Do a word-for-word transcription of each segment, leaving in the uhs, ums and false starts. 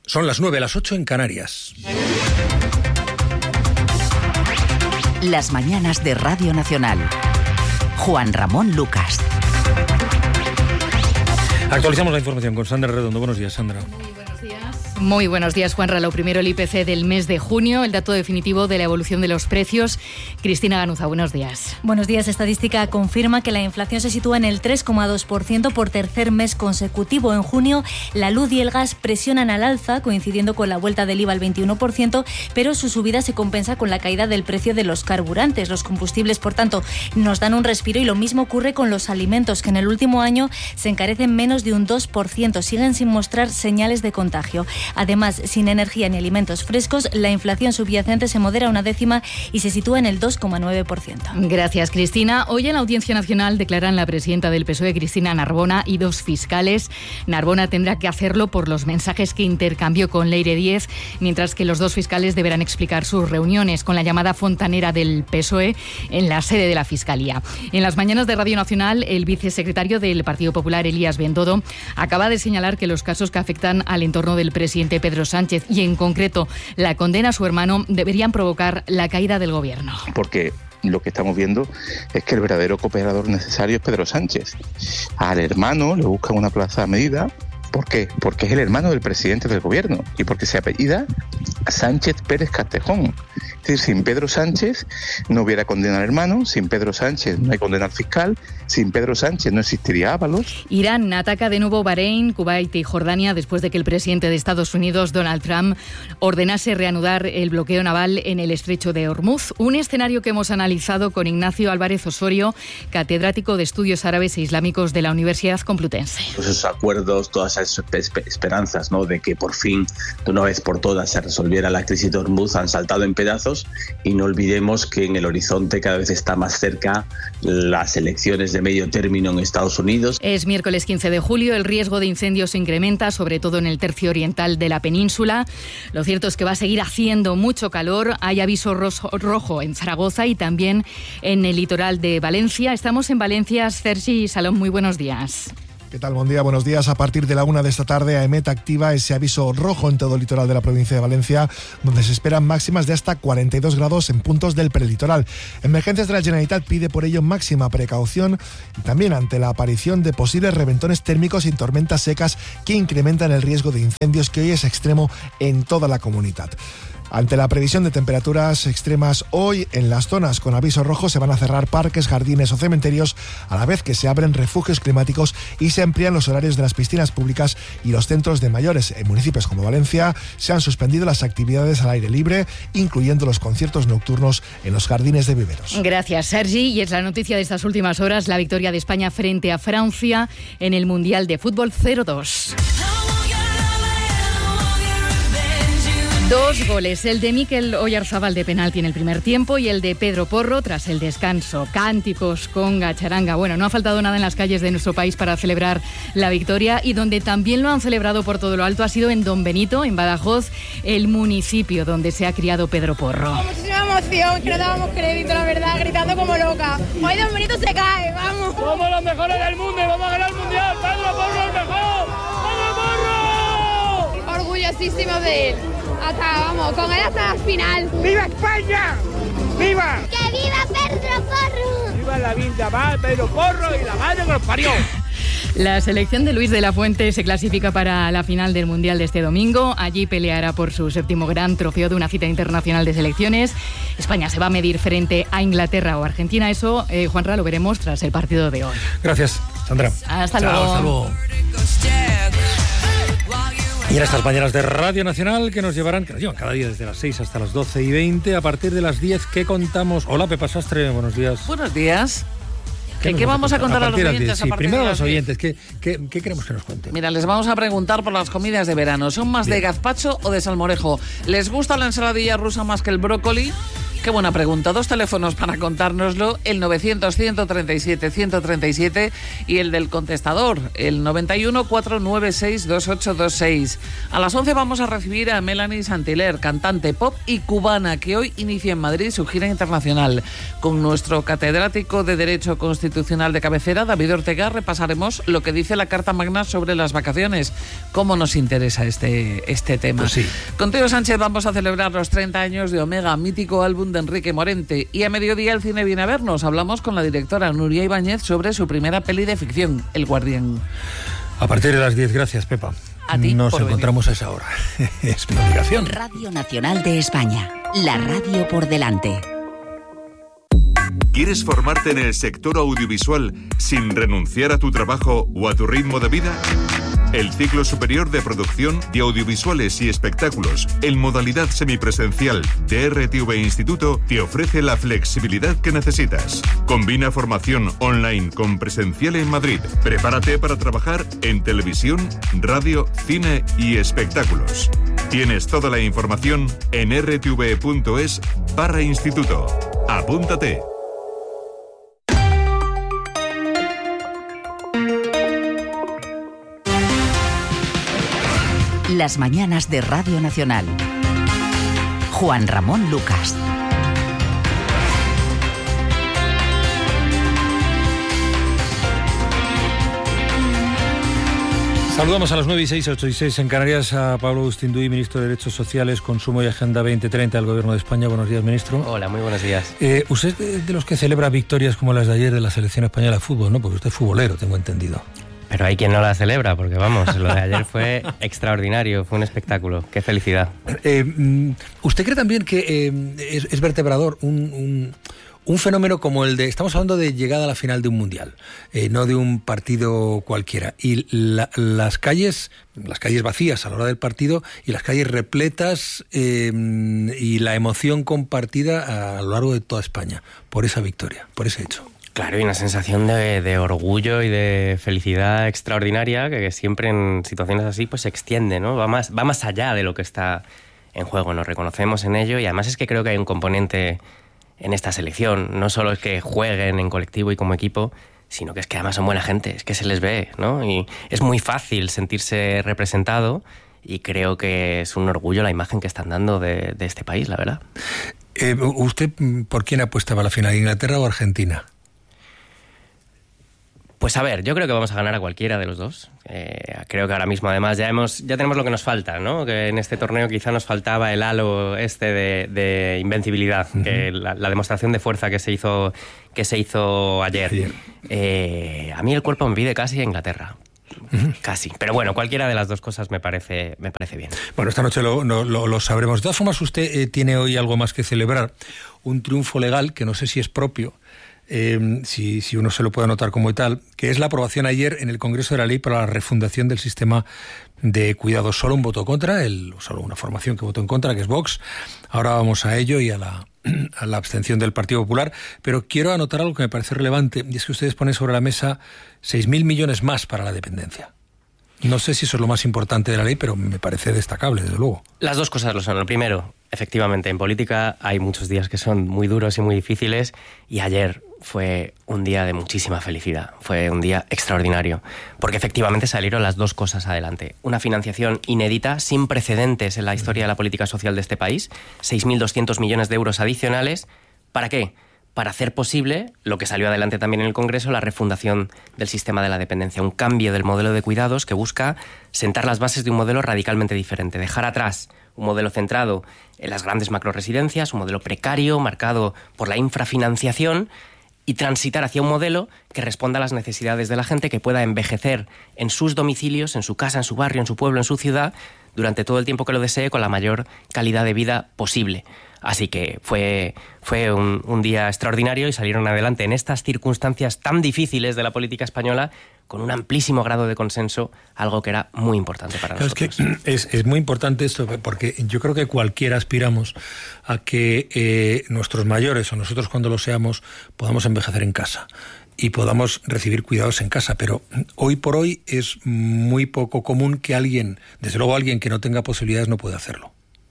Son las nueve, las ocho en Canarias. Las mañanas de Radio Nacional. Juan Ramón Lucas. Actualizamos la información con Sandra Redondo. Buenos días, Sandra. Muy buenos días, Juanra. Lo primero, el I P C del mes de junio, el dato definitivo de la evolución de los precios. Cristina Ganuza, buenos días. Buenos días. Estadística confirma que la inflación se sitúa en el tres coma dos por ciento por tercer mes consecutivo. En junio, la luz y el gas presionan al alza, coincidiendo con la vuelta del I V A al veintiuno por ciento, pero su subida se compensa con la caída del precio de los carburantes. Los combustibles, por tanto, nos dan un respiro, y lo mismo ocurre con los alimentos, que en el último año se encarecen menos de un dos por ciento. Siguen sin mostrar señales de contagio. Además, sin energía ni alimentos frescos, la inflación subyacente se modera una décima y se sitúa en el dos coma nueve por ciento. Gracias, Cristina. Hoy en la Audiencia Nacional declaran la presidenta del P S O E, Cristina Narbona, y dos fiscales. Narbona tendrá que hacerlo por los mensajes que intercambió con Leire Díez, mientras que los dos fiscales deberán explicar sus reuniones con la llamada fontanera del P S O E en la sede de la Fiscalía. En las mañanas de Radio Nacional, el vicesecretario del Partido Popular, Elías Bendodo, acaba de señalar que los casos que afectan al entorno del presidente Pedro Sánchez, y en concreto la condena a su hermano, deberían provocar la caída del gobierno. Porque lo que estamos viendo es que el verdadero cooperador necesario es Pedro Sánchez. Al hermano le buscan una plaza a medida. ¿Por qué? Porque es el hermano del presidente del gobierno y porque se apellida Sánchez Pérez Castejón. Es decir, sin Pedro Sánchez no hubiera condena al hermano, sin Pedro Sánchez no hay condena al fiscal, sin Pedro Sánchez no existiría Ábalos. Irán ataca de nuevo Bahrein, Kuwait y Jordania después de que el presidente de Estados Unidos, Donald Trump, ordenase reanudar el bloqueo naval en el estrecho de Hormuz. Un escenario que hemos analizado con Ignacio Álvarez Osorio, catedrático de Estudios Árabes e Islámicos de la Universidad Complutense. Pues esos acuerdos, todas esas esperanzas, ¿no?, de que por fin, de una vez por todas, se resolviera la crisis de Hormuz, han saltado en pedazos, y no olvidemos que en el horizonte cada vez está más cerca las elecciones de medio término en Estados Unidos. Es miércoles quince de julio, el riesgo de incendios se incrementa, sobre todo en el tercio oriental de la península. Lo cierto es que va a seguir haciendo mucho calor. Hay aviso rojo en Zaragoza y también en el litoral de Valencia. Estamos en Valencia. Sergi Salón, muy buenos días. ¿Qué tal? Buen día, buenos días. A partir de la una de esta tarde, AEMET activa ese aviso rojo en todo el litoral de la provincia de Valencia, donde se esperan máximas de hasta cuarenta y dos grados en puntos del prelitoral. Emergencias de la Generalitat pide por ello máxima precaución, y también ante la aparición de posibles reventones térmicos y tormentas secas que incrementan el riesgo de incendios, que hoy es extremo en toda la comunidad. Ante la previsión de temperaturas extremas hoy, en las zonas con aviso rojo se van a cerrar parques, jardines o cementerios, a la vez que se abren refugios climáticos y se amplían los horarios de las piscinas públicas y los centros de mayores. En municipios como Valencia se han suspendido las actividades al aire libre, incluyendo los conciertos nocturnos en los jardines de viveros. Gracias, Sergi. Y es la noticia de estas últimas horas, la victoria de España frente a Francia en el Mundial de Fútbol cero dos. Dos goles, el de Mikel Oyarzabal de penalti en el primer tiempo y el de Pedro Porro tras el descanso. Cánticos, conga, charanga. Bueno, no ha faltado nada en las calles de nuestro país para celebrar la victoria, y donde también lo han celebrado por todo lo alto ha sido en Don Benito, en Badajoz, el municipio donde se ha criado Pedro Porro. Muchísima emoción, que no dábamos crédito, la verdad, gritando como loca. Hoy Don Benito se cae, vamos. Somos los mejores del mundo y vamos a ganar el mundial. Pedro Porro el mejor. ¡Pedro Porro! Orgullosísimo de él. Hasta, vamos, con él hasta la final. ¡Viva España! ¡Viva! ¡Que viva Pedro Porro! ¡Viva la vida, va Pedro Porro y la madre que los parió! La selección de Luis de la Fuente se clasifica para la final del Mundial de este domingo. Allí peleará por su séptimo gran trofeo de una cita internacional de selecciones. España se va a medir frente a Inglaterra o Argentina. Eso, eh, Juanra, lo veremos tras el partido de hoy. Gracias, Sandra. Hasta Chao, luego. Hasta luego. Y en estas mañanas de Radio Nacional, que nos llevarán, que nos llevan cada día desde las seis hasta las doce y veinte, a partir de las diez, ¿qué contamos? Hola, Pepa Sastre, buenos días. Buenos días. ¿Qué, ¿Qué vamos a contar a, a los oyentes? Sí, a primero a los oyentes, ¿qué, qué, ¿qué queremos que nos cuenten? Mira, les vamos a preguntar por las comidas de verano. ¿Son más Bien. de gazpacho o de salmorejo? ¿Les gusta la ensaladilla rusa más que el brócoli? Qué buena pregunta. Dos teléfonos para contárnoslo, el novecientos, ciento treinta y siete, ciento treinta y siete y el del contestador, el noventa y uno, cuatrocientos noventa y seis, veintiocho veintiséis. A las once vamos a recibir a Melanie Saint-Hilaire, cantante pop y cubana, que hoy inicia en Madrid su gira internacional. Con nuestro catedrático de Derecho Constitucional de cabecera, David Ortega, repasaremos lo que dice la Carta Magna sobre las vacaciones. ¿Cómo nos interesa este, este tema? Pues sí. Con Teo Sánchez vamos a celebrar los treinta años de Omega, mítico álbum de Enrique Morente. Y a mediodía el cine viene a vernos. Hablamos con la directora Nuria Ibáñez sobre su primera peli de ficción, El Guardián. A partir de las diez, gracias, Pepa. A ti Nos por encontramos venir. a esa hora. Es mi obligación. Radio Nacional de España. La radio por delante. ¿Quieres formarte en el sector audiovisual sin renunciar a tu trabajo o a tu ritmo de vida? El ciclo superior de producción de audiovisuales y espectáculos en modalidad semipresencial de R T V Instituto te ofrece la flexibilidad que necesitas. Combina formación online con presencial en Madrid. Prepárate para trabajar en televisión, radio, cine y espectáculos. Tienes toda la información en r t v punto es barra instituto. Apúntate. Las mañanas de Radio Nacional. Juan Ramón Lucas. Saludamos a las nueve y seis, ocho y seis en Canarias a Pablo Agustín Duy, ministro de Derechos Sociales, Consumo y Agenda veinte treinta del Gobierno de España. Buenos días, ministro. Hola, muy buenos días. Eh, usted es de los que celebra victorias como las de ayer de la Selección Española de Fútbol, ¿no? Porque usted es futbolero, tengo entendido. Pero hay quien no la celebra, porque vamos, lo de ayer fue extraordinario, fue un espectáculo. ¡Qué felicidad! Eh, ¿Usted cree también que eh, es, es vertebrador un, un, un fenómeno como el de... Estamos hablando de llegada a la final de un mundial, eh, no de un partido cualquiera. Y la, las calles, las calles vacías a la hora del partido y las calles repletas eh, y la emoción compartida a lo largo de toda España por esa victoria, por ese hecho. Claro, y una sensación de, de orgullo y de felicidad extraordinaria que, que siempre en situaciones así pues se extiende, ¿no? Va más, va más allá de lo que está en juego, nos reconocemos en ello y además es que creo que hay un componente en esta selección, no solo es que jueguen en colectivo y como equipo, sino que es que además son buena gente, es que se les ve, ¿no? Y es muy fácil sentirse representado y creo que es un orgullo la imagen que están dando de, de este país, la verdad. Eh, ¿Usted por quién apuestaba la final, Inglaterra o Argentina? Pues a ver, yo creo que vamos a ganar a cualquiera de los dos. Eh, creo que ahora mismo además ya hemos ya tenemos lo que nos falta, ¿no? Que en este torneo quizá nos faltaba el halo este de, de invencibilidad, uh-huh. que la, la demostración de fuerza que se hizo que se hizo ayer. Sí. Eh, a mí el cuerpo me pide casi a Inglaterra. Uh-huh. Casi. Pero bueno, cualquiera de las dos cosas me parece me parece bien. Bueno, esta noche lo, lo, lo sabremos. De todas formas, usted eh, tiene hoy algo más que celebrar. Un triunfo legal que no sé si es propio. Eh, si, si uno se lo puede anotar como tal, que es la aprobación ayer en el Congreso de la Ley para la refundación del sistema de cuidados. Solo un voto contra, el, solo una formación que votó en contra, que es Vox. Ahora vamos a ello y a la, a la abstención del Partido Popular, pero quiero anotar algo que me parece relevante, y es que ustedes ponen sobre la mesa seis mil millones más para la dependencia. No sé si eso es lo más importante de la ley, pero me parece destacable, desde luego. Las dos cosas lo son. Lo primero, efectivamente, en política hay muchos días que son muy duros y muy difíciles, y ayer fue un día de muchísima felicidad. Fue un día extraordinario, porque efectivamente salieron las dos cosas adelante. Una financiación inédita, sin precedentes en la historia de la política social de este país, seis mil doscientos millones de euros adicionales. ¿Para qué? Para hacer posible lo que salió adelante también en el Congreso, la refundación del sistema de la dependencia, un cambio del modelo de cuidados que busca sentar las bases de un modelo radicalmente diferente, dejar atrás un modelo centrado en las grandes macroresidencias, un modelo precario, marcado por la infrafinanciación, y transitar hacia un modelo que responda a las necesidades de la gente, que pueda envejecer en sus domicilios, en su casa, en su barrio, en su pueblo, en su ciudad, durante todo el tiempo que lo desee, con la mayor calidad de vida posible. Así que fue, fue un, un día extraordinario y salieron adelante en estas circunstancias tan difíciles de la política española con un amplísimo grado de consenso, algo que era muy importante para nosotros. Es que es, es muy importante esto, porque yo creo que cualquiera aspiramos a que eh, nuestros mayores o nosotros cuando lo seamos podamos envejecer en casa y podamos recibir cuidados en casa, pero hoy por hoy es muy poco común que alguien, desde luego alguien que no tenga posibilidades no pueda hacerlo.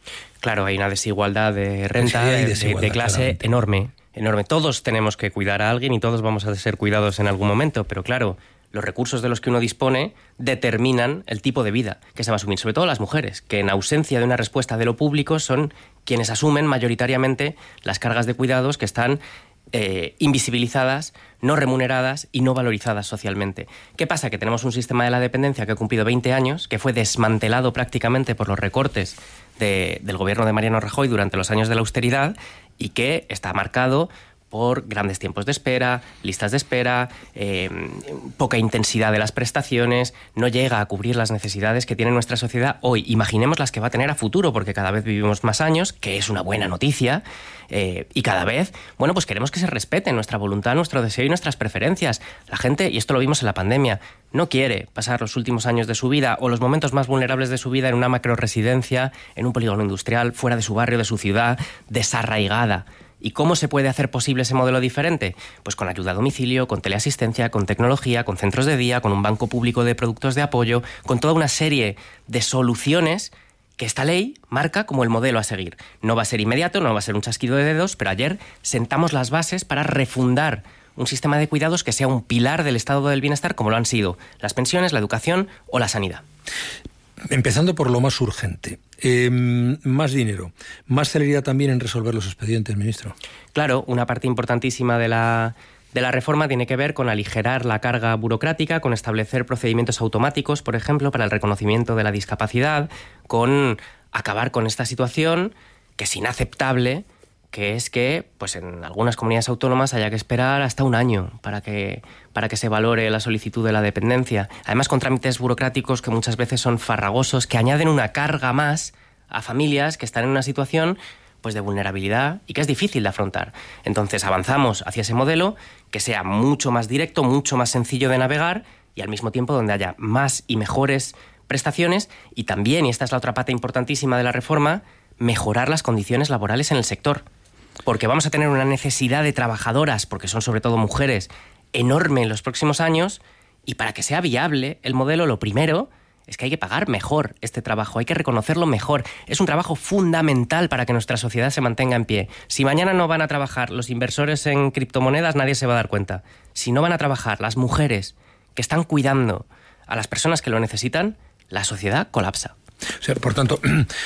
Claro, hay una desigualdad de renta, sí, de, desigualdad, de clase claramente. enorme, enorme. Todos tenemos que cuidar a alguien y todos vamos a ser cuidados en algún momento, pero claro, los recursos de los que uno dispone determinan el tipo de vida que se va a asumir, sobre todo las mujeres, que en ausencia de una respuesta de lo público son quienes asumen mayoritariamente las cargas de cuidados que están eh, invisibilizadas, no remuneradas y no valorizadas socialmente. ¿Qué pasa? Que tenemos un sistema de la dependencia que ha cumplido veinte años, que fue desmantelado prácticamente por los recortes de, del gobierno de Mariano Rajoy durante los años de la austeridad y que está marcado por grandes tiempos de espera, listas de espera, eh, poca intensidad de las prestaciones, no llega a cubrir las necesidades que tiene nuestra sociedad hoy. Imaginemos las que va a tener a futuro, porque cada vez vivimos más años, que es una buena noticia, eh, y cada vez, bueno, pues queremos que se respeten nuestra voluntad, nuestro deseo y nuestras preferencias. La gente, y esto lo vimos en la pandemia, no quiere pasar los últimos años de su vida o los momentos más vulnerables de su vida en una macroresidencia, en un polígono industrial, fuera de su barrio, de su ciudad, desarraigada. ¿Y cómo se puede hacer posible ese modelo diferente? Pues con ayuda a domicilio, con teleasistencia, con tecnología, con centros de día, con un banco público de productos de apoyo, con toda una serie de soluciones que esta ley marca como el modelo a seguir. No va a ser inmediato, no va a ser un chasquido de dedos, pero ayer sentamos las bases para refundar un sistema de cuidados que sea un pilar del estado del bienestar como lo han sido las pensiones, la educación o la sanidad. Empezando por lo más urgente. Eh, más dinero, más celeridad también en resolver los expedientes, ministro. Claro, una parte importantísima de la, de la reforma tiene que ver con aligerar la carga burocrática, con establecer procedimientos automáticos, por ejemplo, para el reconocimiento de la discapacidad, con acabar con esta situación que es inaceptable, que es que pues en algunas comunidades autónomas haya que esperar hasta un año para que, para que se valore la solicitud de la dependencia. Además, con trámites burocráticos que muchas veces son farragosos, que añaden una carga más a familias que están en una situación pues de vulnerabilidad y que es difícil de afrontar. Entonces avanzamos hacia ese modelo que sea mucho más directo, mucho más sencillo de navegar y al mismo tiempo donde haya más y mejores prestaciones y también, y esta es la otra pata importantísima de la reforma, mejorar las condiciones laborales en el sector. Porque vamos a tener una necesidad de trabajadoras, porque son sobre todo mujeres, enorme en los próximos años, y para que sea viable el modelo, lo primero es que hay que pagar mejor este trabajo, hay que reconocerlo mejor. Es un trabajo fundamental para que nuestra sociedad se mantenga en pie. Si mañana no van a trabajar los inversores en criptomonedas, nadie se va a dar cuenta. Si no van a trabajar las mujeres que están cuidando a las personas que lo necesitan, la sociedad colapsa. O sea, por tanto,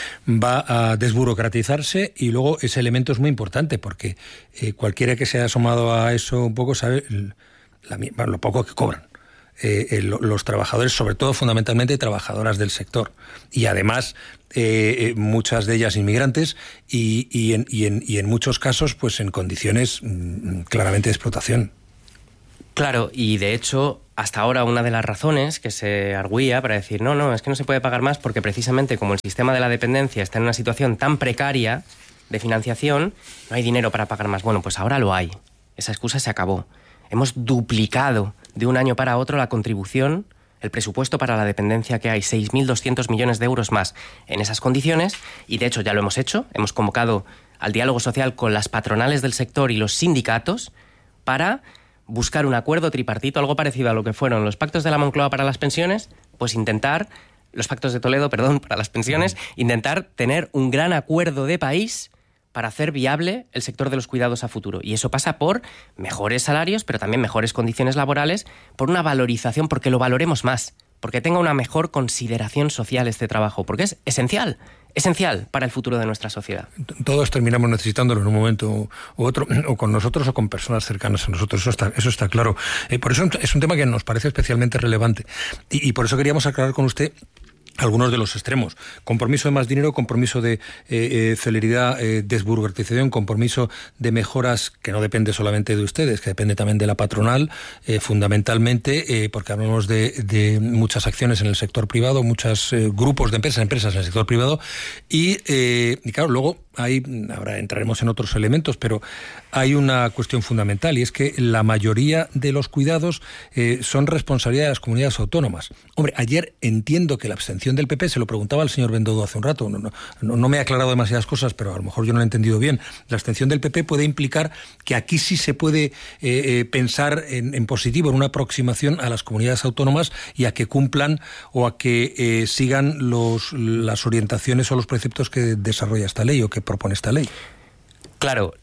va a desburocratizarse y luego ese elemento es muy importante porque eh, cualquiera que se haya asomado a eso un poco sabe la, bueno, lo poco que cobran eh, eh, los trabajadores, sobre todo fundamentalmente trabajadoras del sector y además eh, eh, muchas de ellas inmigrantes y, y, en, y, en, y en muchos casos pues en condiciones mm, claramente de explotación. Claro, y de hecho, hasta ahora una de las razones que se arguía para decir no, no, es que no se puede pagar más porque precisamente como el sistema de la dependencia está en una situación tan precaria de financiación, no hay dinero para pagar más. Bueno, pues ahora lo hay. Esa excusa se acabó. Hemos duplicado de un año para otro la contribución, el presupuesto para la dependencia que hay, seis mil doscientos millones de euros más en esas condiciones, y de hecho ya lo hemos hecho. Hemos convocado al diálogo social con las patronales del sector y los sindicatos para buscar un acuerdo tripartito, algo parecido a lo que fueron los pactos de la Moncloa para las pensiones, pues intentar, los pactos de Toledo, perdón, para las pensiones, intentar tener un gran acuerdo de país para hacer viable el sector de los cuidados a futuro. Y eso pasa por mejores salarios, pero también mejores condiciones laborales, por una valorización, porque lo valoremos más, porque tenga una mejor consideración social este trabajo, porque es esencial. Esencial para el futuro de nuestra sociedad. Todos terminamos necesitándolo en un momento u otro, o con nosotros o con personas cercanas a nosotros, eso está, eso está claro. Eh, por eso es un tema que nos parece especialmente relevante. Y, y por eso queríamos aclarar con usted algunos de los extremos. Compromiso de más dinero, compromiso de eh, eh, celeridad, eh, desburocratización, compromiso de mejoras que no depende solamente de ustedes, que depende también de la patronal, eh, fundamentalmente, eh, porque hablamos de, de muchas acciones en el sector privado, muchos eh, grupos de empresas, empresas en el sector privado, y, eh, y claro, luego ahí ahora entraremos en otros elementos, pero hay una cuestión fundamental y es que la mayoría de los cuidados eh, son responsabilidad de las comunidades autónomas. Hombre, ayer entiendo que la abstención del P P, se lo preguntaba al señor Bendodo hace un rato, no, no, no me ha aclarado demasiadas cosas, pero a lo mejor yo no lo he entendido bien. La abstención del P P puede implicar que aquí sí se puede eh, eh, pensar en, en positivo, en una aproximación a las comunidades autónomas y a que cumplan o a que eh, sigan los, las orientaciones o los preceptos que desarrolla esta ley o que propone esta ley. Claro,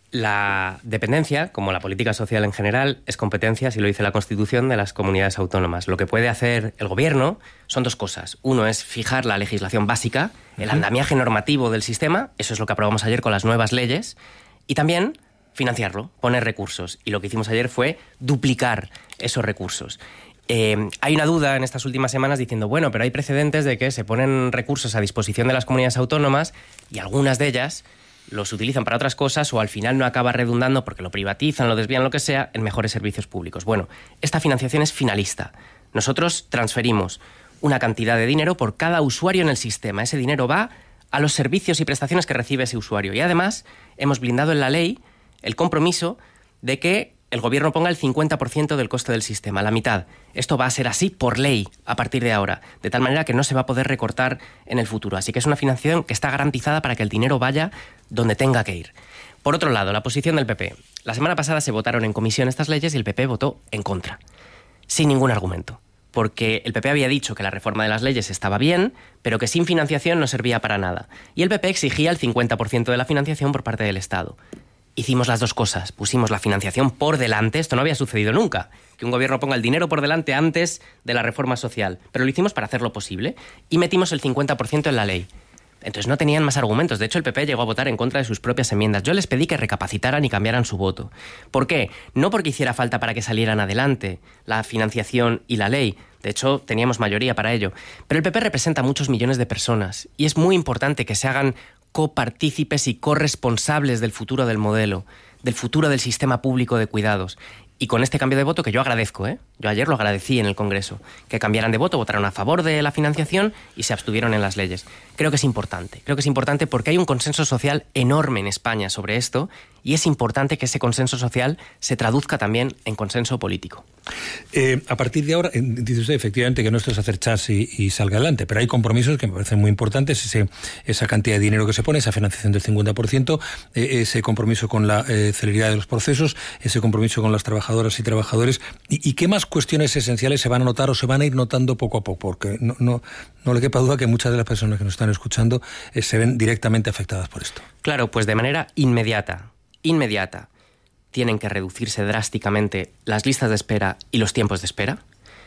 la dependencia, como la política social en general, es competencia, si lo dice la Constitución, de las comunidades autónomas. Lo que puede hacer el Gobierno son dos cosas. Uno es fijar la legislación básica, el andamiaje normativo del sistema, eso es lo que aprobamos ayer con las nuevas leyes, y también financiarlo, poner recursos. Y lo que hicimos ayer fue duplicar esos recursos. Eh, hay una duda en estas últimas semanas diciendo, bueno, pero hay precedentes de que se ponen recursos a disposición de las comunidades autónomas y algunas de ellas los utilizan para otras cosas o al final no acaba redundando porque lo privatizan, lo desvían, lo que sea, en mejores servicios públicos. Bueno, esta financiación es finalista. Nosotros transferimos una cantidad de dinero por cada usuario en el sistema. Ese dinero va a los servicios y prestaciones que recibe ese usuario. Y además hemos blindado en la ley el compromiso de que el Gobierno ponga el cincuenta por ciento del coste del sistema, la mitad. Esto va a ser así por ley a partir de ahora, de tal manera que no se va a poder recortar en el futuro. Así que es una financiación que está garantizada para que el dinero vaya donde tenga que ir. Por otro lado, la posición del P P. La semana pasada se votaron en comisión estas leyes y el P P votó en contra, sin ningún argumento. Porque el P P había dicho que la reforma de las leyes estaba bien, pero que sin financiación no servía para nada. Y el P P exigía el cincuenta por ciento de la financiación por parte del Estado. Hicimos las dos cosas, pusimos la financiación por delante, esto no había sucedido nunca, que un gobierno ponga el dinero por delante antes de la reforma social, pero lo hicimos para hacerlo posible y metimos el cincuenta por ciento en la ley. Entonces no tenían más argumentos, de hecho el P P llegó a votar en contra de sus propias enmiendas. Yo les pedí que recapacitaran y cambiaran su voto. ¿Por qué? No porque hiciera falta para que salieran adelante la financiación y la ley, de hecho teníamos mayoría para ello, pero el P P representa a muchos millones de personas y es muy importante que se hagan copartícipes y corresponsables del futuro del modelo, del futuro del sistema público de cuidados. Y con este cambio de voto, que yo agradezco, ¿eh? Yo ayer lo agradecí en el Congreso, que cambiaran de voto, votaron a favor de la financiación y se abstuvieron en las leyes. Creo que es importante, creo que es importante porque hay un consenso social enorme en España sobre esto y es importante que ese consenso social se traduzca también en consenso político. Eh, a partir de ahora, dice usted efectivamente que no esto es hacer chas y, y salga adelante, pero hay compromisos que me parecen muy importantes, ese, esa cantidad de dinero que se pone, esa financiación del cincuenta por ciento, eh, ese compromiso con la eh, celeridad de los procesos, ese compromiso con las trabajadoras y trabajadores, y, y qué más cuestiones esenciales se van a notar o se van a ir notando poco a poco, porque no, no, no le quepa duda que muchas de las personas que nos están escuchando eh, se ven directamente afectadas por esto. Claro, pues de manera inmediata, inmediata, tienen que reducirse drásticamente las listas de espera y los tiempos de espera.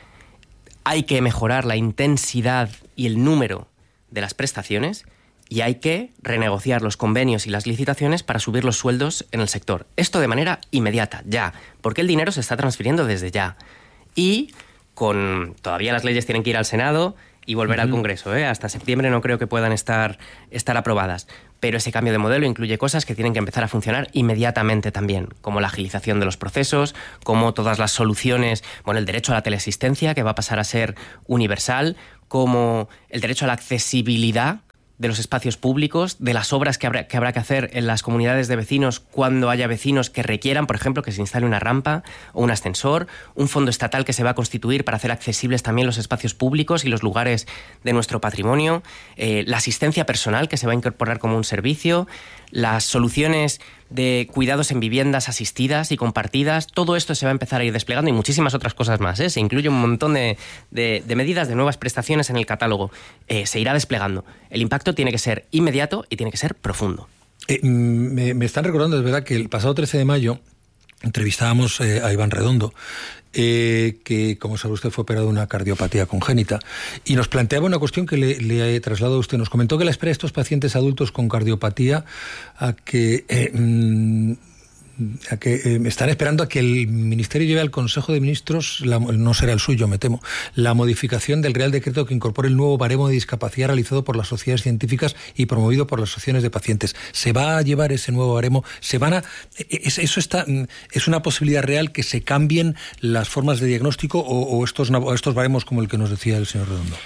Hay que mejorar la intensidad y el número de las prestaciones y hay que renegociar los convenios y las licitaciones para subir los sueldos en el sector. Esto de manera inmediata, ya, porque el dinero se está transfiriendo desde ya. Y con todavía las leyes tienen que ir al Senado y volver uh-huh. al Congreso, ¿eh? Hasta septiembre no creo que puedan estar, estar aprobadas. Pero ese cambio de modelo incluye cosas que tienen que empezar a funcionar inmediatamente también, como la agilización de los procesos, como todas las soluciones, bueno, el derecho a la teleasistencia, que va a pasar a ser universal, como el derecho a la accesibilidad de los espacios públicos, de las obras que habrá, que habrá que hacer en las comunidades de vecinos cuando haya vecinos que requieran, por ejemplo, que se instale una rampa o un ascensor, un fondo estatal que se va a constituir para hacer accesibles también los espacios públicos y los lugares de nuestro patrimonio, eh, la asistencia personal que se va a incorporar como un servicio, las soluciones de cuidados en viviendas asistidas y compartidas, todo esto se va a empezar a ir desplegando y muchísimas otras cosas más, ¿eh? Se incluye un montón de, de, de medidas, de nuevas prestaciones en el catálogo. Eh, se irá desplegando. El impacto tiene que ser inmediato y tiene que ser profundo. Eh, me, me están recordando, es verdad, que el pasado trece de mayo entrevistábamos eh, a Iván Redondo, eh, que, como sabe usted, fue operado de una cardiopatía congénita, y nos planteaba una cuestión que le, le he trasladado a usted. Nos comentó que la espera de estos pacientes adultos con cardiopatía a que... Eh, mm, a que eh, están esperando a que el Ministerio lleve al Consejo de Ministros, la, no será el suyo, me temo, la modificación del Real Decreto que incorpore el nuevo baremo de discapacidad realizado por las sociedades científicas y promovido por las asociaciones de pacientes. ¿Se va a llevar ese nuevo baremo? ¿Se van a, es, eso está, es una posibilidad real que se cambien las formas de diagnóstico o, o estos, o estos baremos como el que nos decía el señor Redondo?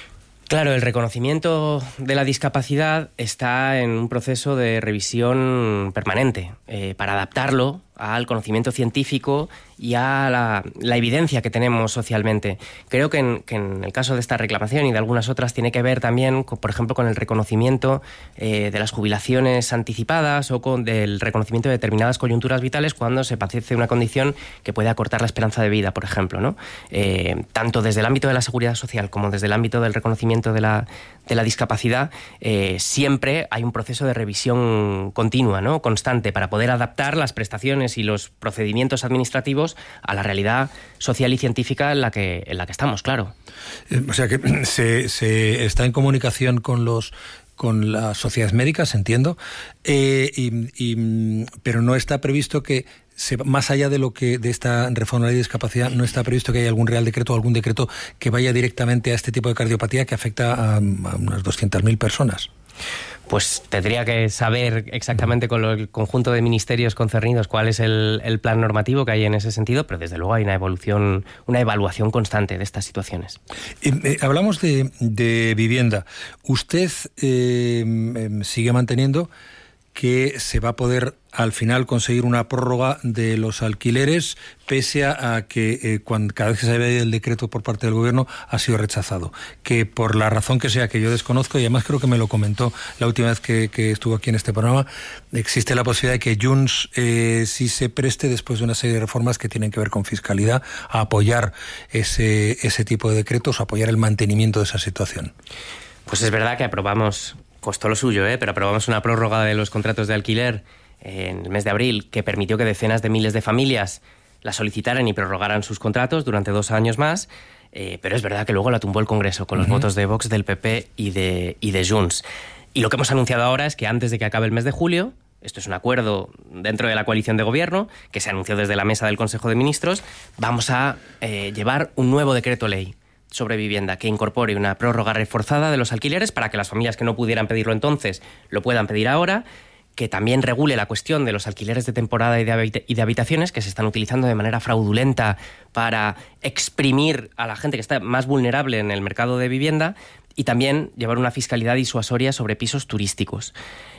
Claro, el reconocimiento de la discapacidad está en un proceso de revisión permanente eh, para adaptarlo al conocimiento científico y a la, la evidencia que tenemos socialmente. Creo que en, que en el caso de esta reclamación y de algunas otras tiene que ver también, con, por ejemplo, con el reconocimiento eh, de las jubilaciones anticipadas o con el reconocimiento de determinadas coyunturas vitales cuando se padece una condición que puede acortar la esperanza de vida, por ejemplo, ¿no? Eh, tanto desde el ámbito de la seguridad social como desde el ámbito del reconocimiento de la, de la discapacidad, eh, siempre hay un proceso de revisión continua, ¿no? Constante, para poder adaptar las prestaciones y los procedimientos administrativos a la realidad social y científica en la que, en la que estamos, claro. O sea que se, se está en comunicación con los con las sociedades médicas, entiendo, eh, y, y, pero no está previsto que, se, más allá de lo que de esta reforma de la discapacidad, no está previsto que haya algún real decreto o algún decreto que vaya directamente a este tipo de cardiopatía que afecta a, a unas doscientas mil personas. Pues tendría que saber exactamente con lo, el conjunto de ministerios concernidos cuál es el, el plan normativo que hay en ese sentido, pero desde luego hay una evolución, una evaluación constante de estas situaciones. Eh, eh, hablamos de, de vivienda. ¿Usted eh, sigue manteniendo que se va a poder al final conseguir una prórroga de los alquileres pese a que eh, cuando, cada vez que se ve el decreto por parte del gobierno ha sido rechazado? Que por la razón que sea, que yo desconozco, y además creo que me lo comentó la última vez que, que estuvo aquí en este programa, existe la posibilidad de que Junts eh, sí se preste, después de una serie de reformas que tienen que ver con fiscalidad, a apoyar ese, ese tipo de decretos, a apoyar el mantenimiento de esa situación. Pues es verdad que aprobamos, costó lo suyo, ¿eh? pero aprobamos una prórroga de los contratos de alquiler en el mes de abril que permitió que decenas de miles de familias la solicitaran y prorrogaran sus contratos durante dos años más, eh, pero es verdad que luego la tumbó el Congreso con los uh-huh. votos de Vox, del P P y de, y de Junts. Y lo que hemos anunciado ahora es que antes de que acabe el mes de julio, esto es un acuerdo dentro de la coalición de gobierno que se anunció desde la mesa del Consejo de Ministros, vamos a eh, llevar un nuevo decreto ley sobre vivienda que incorpore una prórroga reforzada de los alquileres para que las familias que no pudieran pedirlo entonces lo puedan pedir ahora, que también regule la cuestión de los alquileres de temporada y de, habita- y de habitaciones que se están utilizando de manera fraudulenta para exprimir a la gente que está más vulnerable en el mercado de vivienda, y también llevar una fiscalidad disuasoria sobre pisos turísticos.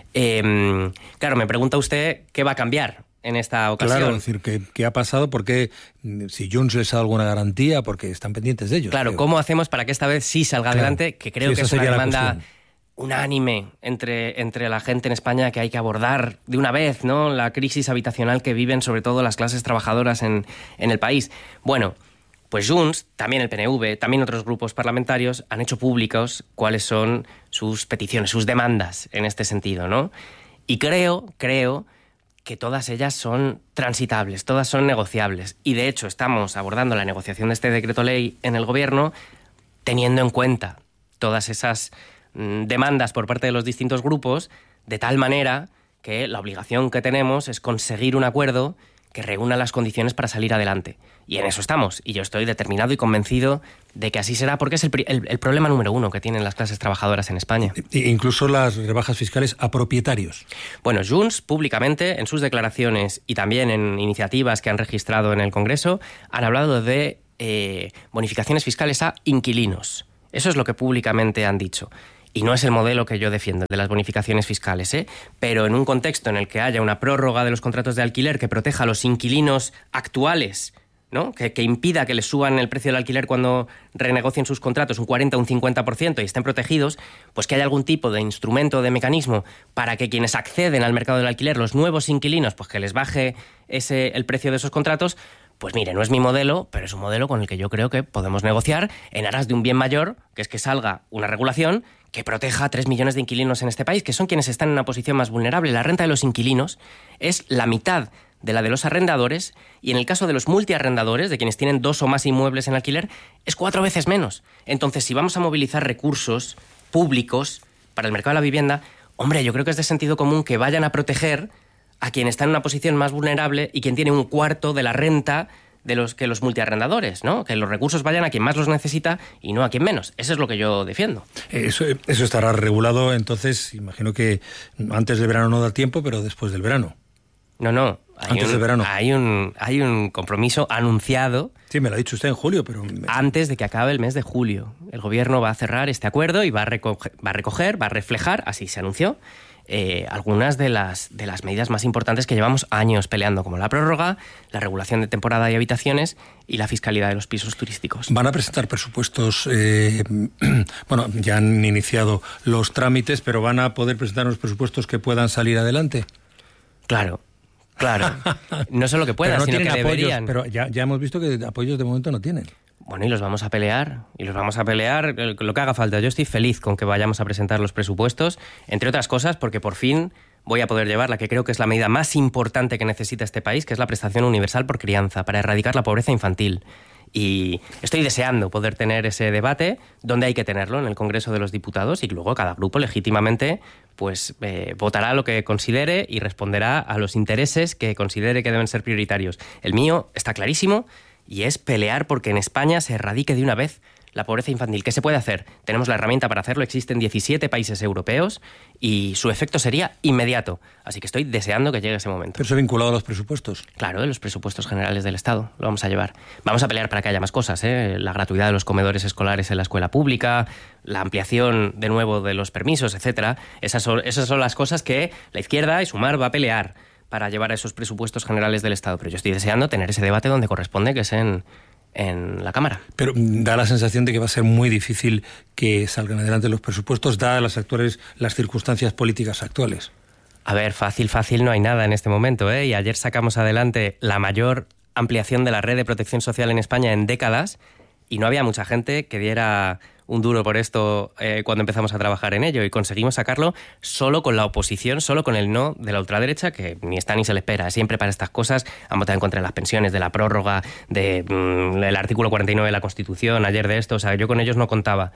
Eh, claro, me pregunta usted qué va a cambiar en esta ocasión. Claro, es decir, ¿qué, qué ha pasado? Porque si Junts les ha dado alguna garantía, porque están pendientes de ellos. Claro, creo. ¿cómo hacemos para que esta vez sí salga Claro. adelante? Que creo Sí, que esa es una sería la demanda cuestión. unánime entre, entre la gente en España, que hay que abordar de una vez, ¿no?, la crisis habitacional que viven sobre todo las clases trabajadoras en, en el país. Bueno, pues Junts, también el P N V, también otros grupos parlamentarios han hecho públicos cuáles son sus peticiones, sus demandas en este sentido, ¿no? Y creo, creo que todas ellas son transitables, todas son negociables. Y de hecho estamos abordando la negociación de este decreto ley en el Gobierno teniendo en cuenta todas esas mmm, demandas por parte de los distintos grupos, de tal manera que la obligación que tenemos es conseguir un acuerdo que reúna las condiciones para salir adelante. Y en eso estamos. Y yo estoy determinado y convencido de que así será, porque es el, el, el problema número uno que tienen las clases trabajadoras en España. E incluso las rebajas fiscales a propietarios. Bueno, Junts, públicamente, en sus declaraciones y también en iniciativas que han registrado en el Congreso, han hablado de eh, bonificaciones fiscales a inquilinos. Eso es lo que públicamente han dicho. Y no es el modelo que yo defiendo, de las bonificaciones fiscales, ¿eh? Pero en un contexto en el que haya una prórroga de los contratos de alquiler que proteja a los inquilinos actuales, ¿no?, que, que impida que les suban el precio del alquiler cuando renegocien sus contratos un cuarenta o un cincuenta por ciento y estén protegidos, pues que haya algún tipo de instrumento, de mecanismo para que quienes acceden al mercado del alquiler, los nuevos inquilinos, pues que les baje ese, el precio de esos contratos. Pues mire, no es mi modelo, pero es un modelo con el que yo creo que podemos negociar en aras de un bien mayor, que es que salga una regulación que proteja a tres millones de inquilinos en este país, que son quienes están en una posición más vulnerable. La renta de los inquilinos es la mitad de la de los arrendadores, y en el caso de los multiarrendadores, de quienes tienen dos o más inmuebles en alquiler, es cuatro veces menos. Entonces, si vamos a movilizar recursos públicos para el mercado de la vivienda, hombre, yo creo que es de sentido común que vayan a proteger a quien está en una posición más vulnerable y quien tiene un cuarto de la renta de los que los multiarrendadores, ¿no? Que los recursos vayan a quien más los necesita y no a quien menos. Eso es lo que yo defiendo. Eso, eso estará regulado, entonces, imagino que antes del verano no da tiempo, pero después del verano. No, no. Hay Antes un, del verano. Hay un, hay un compromiso anunciado. Sí, me lo ha dicho usted en julio, pero... Antes de que acabe el mes de julio. El gobierno va a cerrar este acuerdo y va a recoger, va a, recoger, va a reflejar, así se anunció, eh, algunas de las, de las medidas más importantes que llevamos años peleando, como la prórroga, la regulación de temporada y habitaciones y la fiscalidad de los pisos turísticos. Van a presentar presupuestos, eh, bueno, ya han iniciado los trámites, pero van a poder presentar unos presupuestos que puedan salir adelante. Claro. Claro, no solo que puedan, no sino que apoyos, deberían. Pero ya, ya hemos visto que apoyos de momento no tienen. Bueno, y los vamos a pelear, y los vamos a pelear lo que haga falta. Yo estoy feliz con que vayamos a presentar los presupuestos, entre otras cosas porque por fin voy a poder llevar la que creo que es la medida más importante que necesita este país, que es la prestación universal por crianza, para erradicar la pobreza infantil. Y estoy deseando poder tener ese debate donde hay que tenerlo, en el Congreso de los Diputados, y luego cada grupo legítimamente pues eh, votará lo que considere y responderá a los intereses que considere que deben ser prioritarios. El mío está clarísimo y es pelear porque en España se erradique de una vez la pobreza infantil. ¿Qué se puede hacer? Tenemos la herramienta para hacerlo, existen diecisiete países europeos y su efecto sería inmediato. Así que estoy deseando que llegue ese momento. ¿Pero eso vinculado a los presupuestos? Claro, de los presupuestos generales del Estado. Lo vamos a llevar. Vamos a pelear para que haya más cosas, ¿eh? La gratuidad de los comedores escolares en la escuela pública, la ampliación de nuevo de los permisos, etcétera. Esas son, esas son las cosas que la izquierda y Sumar va a pelear para llevar a esos presupuestos generales del Estado. Pero yo estoy deseando tener ese debate donde corresponde, que es en... en la Cámara. Pero da la sensación de que va a ser muy difícil que salgan adelante los presupuestos, dadas las actuales, las circunstancias políticas actuales. A ver, fácil, fácil no hay nada en este momento, ¿eh? Y ayer sacamos adelante la mayor ampliación de la red de protección social en España en décadas y no había mucha gente que diera un duro por esto eh, cuando empezamos a trabajar en ello, y conseguimos sacarlo solo con la oposición, solo con el no de la ultraderecha, que ni está ni se le espera. Siempre para estas cosas han votado en contra de las pensiones, de la prórroga, del de, mm, artículo cuarenta y nueve de la Constitución, ayer de esto. O sea, yo con ellos no contaba.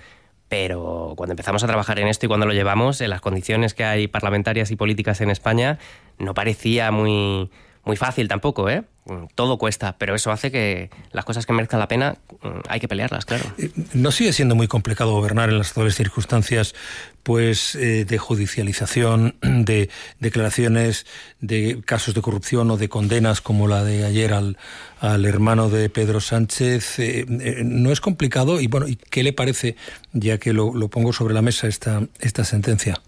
Pero cuando empezamos a trabajar en esto y cuando lo llevamos, en las condiciones que hay parlamentarias y políticas en España, no parecía muy... Muy fácil tampoco, ¿eh? Todo cuesta, pero eso hace que las cosas que merezcan la pena hay que pelearlas, claro. ¿No sigue siendo muy complicado gobernar en las actuales circunstancias, pues, eh, de judicialización, de declaraciones de casos de corrupción o de condenas como la de ayer al, al hermano de Pedro Sánchez? Eh, eh, ¿No es complicado? Y bueno, ¿y qué le parece, ya que lo, lo pongo sobre la mesa, esta, esta sentencia?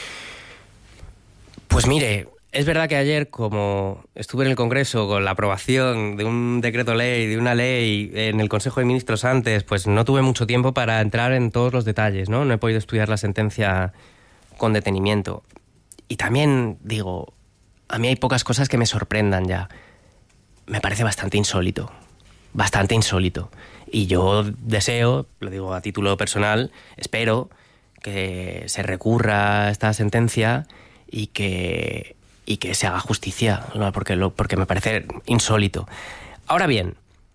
Pues mire... Es verdad que ayer, como estuve en el Congreso con la aprobación de un decreto ley, de una ley en el Consejo de Ministros antes, pues no tuve mucho tiempo para entrar en todos los detalles, ¿no? No he podido estudiar la sentencia con detenimiento. Y también, digo, a mí hay pocas cosas que me sorprendan ya. Me parece bastante insólito, bastante insólito. Y yo deseo, lo digo a título personal, espero que se recurra a esta sentencia y que... y que se haga justicia, ¿no? porque, lo, porque me parece insólito. Ahora bien,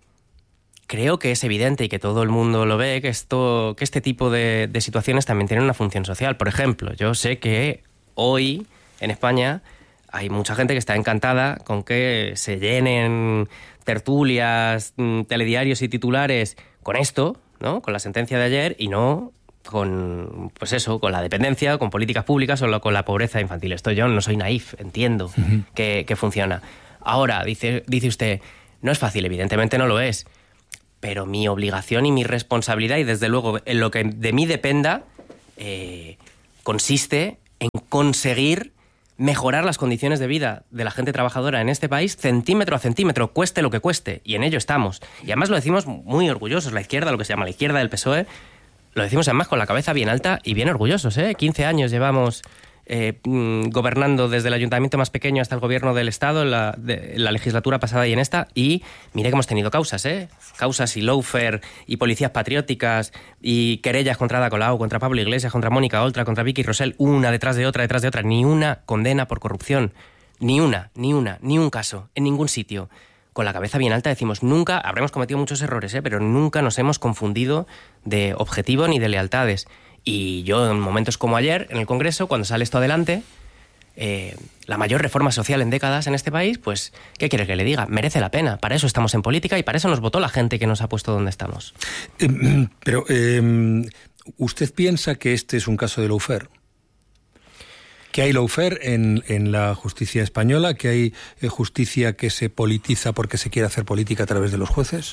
creo que es evidente y que todo el mundo lo ve, que, esto, que este tipo de, de situaciones también tienen una función social. Por ejemplo, yo sé que hoy en España hay mucha gente que está encantada con que se llenen tertulias, telediarios y titulares con esto, ¿no? Con la sentencia de ayer, y no... con, pues eso, con la dependencia, con políticas públicas o con la pobreza infantil. Esto yo no soy naif, entiendo uh-huh. que, que funciona. Ahora, dice, dice usted, no es fácil, evidentemente no lo es, pero mi obligación y mi responsabilidad, y desde luego en lo que de mí dependa, eh, consiste en conseguir mejorar las condiciones de vida de la gente trabajadora en este país centímetro a centímetro, cueste lo que cueste, y en ello estamos. Y además lo decimos muy orgullosos, la izquierda, lo que se llama la izquierda del P S O E, lo decimos además con la cabeza bien alta y bien orgullosos, ¿eh? quince años llevamos eh, gobernando desde el ayuntamiento más pequeño hasta el gobierno del Estado, en la, de, la legislatura pasada y en esta, y mire que hemos tenido causas, ¿eh? Causas y lawfare y policías patrióticas y querellas contra Ada Colau, contra Pablo Iglesias, contra Mónica Oltra, contra Vicky Rosell, una detrás de otra, detrás de otra, ni una condena por corrupción, ni una, ni una, ni un caso, en ningún sitio. Con la cabeza bien alta decimos, nunca, habremos cometido muchos errores, ¿eh? pero nunca nos hemos confundido de objetivo ni de lealtades. Y yo, en momentos como ayer, en el Congreso, cuando sale esto adelante, eh, la mayor reforma social en décadas en este país, pues, ¿qué quiere que le diga? Merece la pena. Para eso estamos en política y para eso nos votó la gente que nos ha puesto donde estamos. Eh, pero, eh, ¿usted piensa que este es un caso de lawfare? ¿Que hay lawfare en, en la justicia española? ¿Que hay eh, justicia que se politiza porque se quiere hacer política a través de los jueces?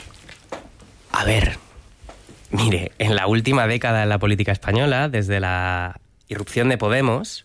A ver, mire, en la última década en la política española, desde la irrupción de Podemos,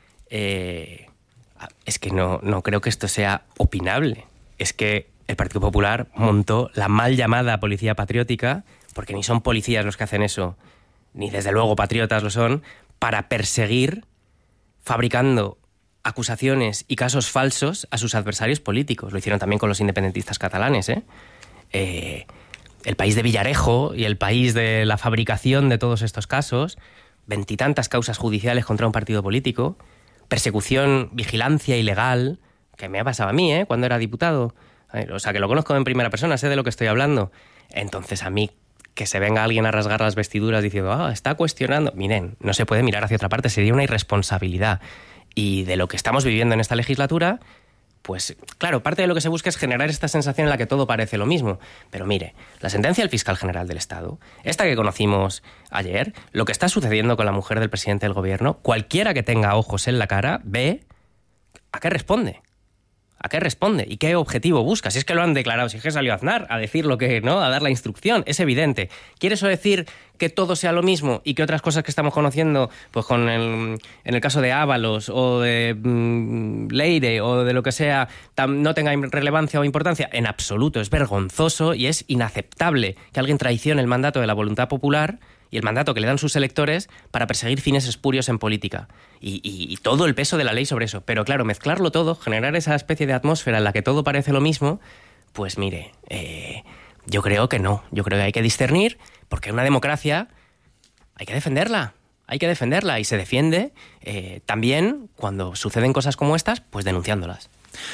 eh, es que no, no creo que esto sea opinable. Es que el Partido Popular montó la mal llamada policía patriótica, porque ni son policías los que hacen eso, ni desde luego patriotas lo son, para perseguir, fabricando acusaciones y casos falsos a sus adversarios políticos. Lo hicieron también con los independentistas catalanes, ¿eh? Eh, el país de Villarejo y el país de la fabricación de todos estos casos, veintitantas causas judiciales contra un partido político, persecución, vigilancia ilegal, que me ha pasado a mí, ¿eh? Cuando era diputado. O sea, que lo conozco en primera persona, sé de lo que estoy hablando. Entonces, a mí, que se venga alguien a rasgar las vestiduras diciendo, ah, está cuestionando. Miren, no se puede mirar hacia otra parte, sería una irresponsabilidad. Y de lo que estamos viviendo en esta legislatura, pues, claro, parte de lo que se busca es generar esta sensación en la que todo parece lo mismo. Pero mire, la sentencia del fiscal general del Estado, esta que conocimos ayer, lo que está sucediendo con la mujer del presidente del gobierno, cualquiera que tenga ojos en la cara ve a qué responde. ¿A qué responde? ¿Y qué objetivo busca? Si es que lo han declarado, si es que salió Aznar a decir lo que, ¿no? A dar la instrucción, es evidente. ¿Quiere eso decir que todo sea lo mismo y que otras cosas que estamos conociendo, pues con el, en el caso de Ábalos o de mmm, Leire o de lo que sea, tam, no tenga relevancia o importancia? En absoluto, es vergonzoso y es inaceptable que alguien traicione el mandato de la voluntad popular y el mandato que le dan sus electores para perseguir fines espurios en política. Y, y, y todo el peso de la ley sobre eso. Pero claro, mezclarlo todo, generar esa especie de atmósfera en la que todo parece lo mismo, pues mire, eh, yo creo que no. Yo creo que hay que discernir, porque una democracia hay que defenderla. Hay que defenderla y se defiende eh, también cuando suceden cosas como estas, pues denunciándolas.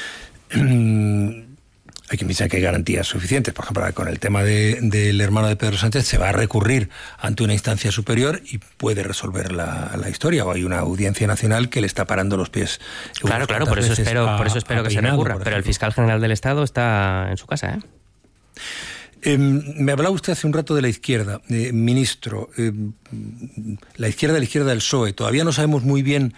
Hay que pensar que hay garantías suficientes. Por ejemplo, con el tema de, del hermano de Pedro Sánchez, se va a recurrir ante una instancia superior y puede resolver la, la historia. O hay una audiencia nacional que le está parando los pies. Claro, claro, por eso espero, a, por eso espero que Peinado, se recurra. Pero el fiscal general del Estado está en su casa, ¿eh? Eh, me hablaba usted hace un rato de la izquierda, eh, ministro. Eh, la izquierda, la izquierda del P S O E. Todavía no sabemos muy bien.